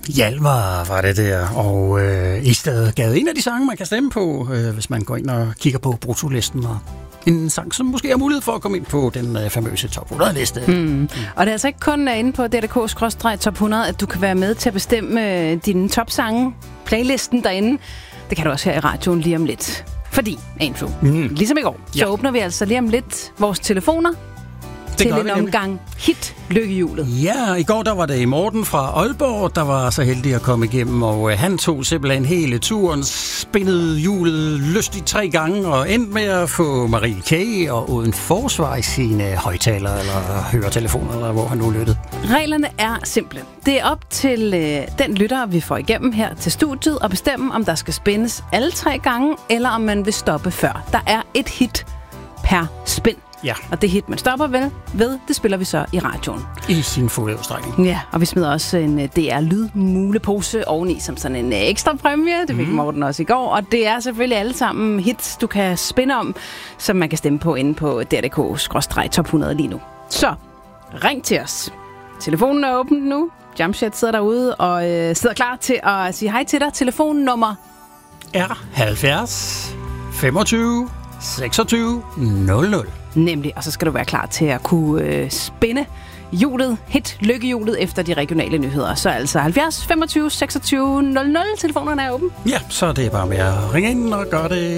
Hjalmar var det der, og Istedgade, en af de sange, man kan stemme på, hvis man går ind og kigger på bruttolisten, og en sang, som måske har mulighed for at komme ind på den famøse top 100-liste. Og det er altså ikke kun inde på DRDK/top 100, at du kan være med til at bestemme dine topsange, playlisten derinde. Det kan du også her i radioen lige om lidt. Fordi, info, ligesom i går, så åbner vi altså lige om lidt vores telefoner til en omgang hit-lykkehjulet. Ja, i går der var det Morten fra Aalborg, der var så heldig at komme igennem, og han tog simpelthen hele turen, spændede hjulet lystigt 3 gange, og endte med at få Marie K. og uden forsvar i sine højtalere eller høretelefoner, eller hvor han nu lyttede. Reglerne er simple. Det er op til den lytter, vi får igennem her til studiet, at bestemme, om der skal spændes alle 3 gange, eller om man vil stoppe før. Der er et hit per spænd. Ja. Og det hit, man stopper ved, det spiller vi så i radioen. I sin fulde udstrækning. Ja, og vi smider også en DR-lydmulepose oveni som sådan en ekstra præmie. Det fik Morten også i går. Og det er selvfølgelig alle sammen hits, du kan spinde om, som man kan stemme på inde på DRDK/top 100 lige nu. Så ring til os. Telefonen er åben nu. Jamshed sidder derude og sidder klar til at sige hej til dig. Telefonnummer er 70 25 26 00. Nemlig, og så skal du være klar til at kunne spinde hjulet, lykkehjulet efter de regionale nyheder. Så altså 70 25 26 00, telefonerne er åben. Ja, så det er bare med at ringe ind og gøre det